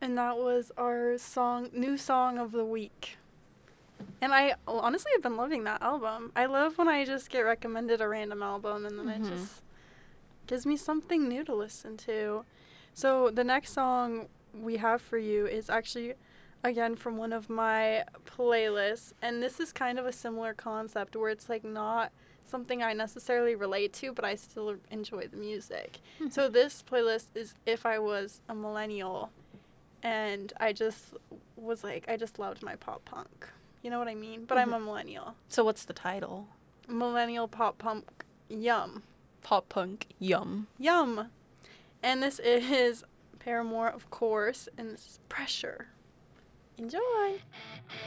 And that was our new song of the week. And I honestly have been loving that album. I love when I just get recommended a random album and then it just gives me something new to listen to. So the next song we have for you is actually, again, from one of my playlists. And this is kind of a similar concept where it's like not something I necessarily relate to, but I still enjoy the music. So this playlist is If I Was a Millennial. And I just was like, I just loved my pop punk. You know what I mean? But I'm a millennial. So what's the title? Millennial pop punk yum. Pop punk yum. Yum. And this is Paramore, of course, and this is Pressure. Enjoy.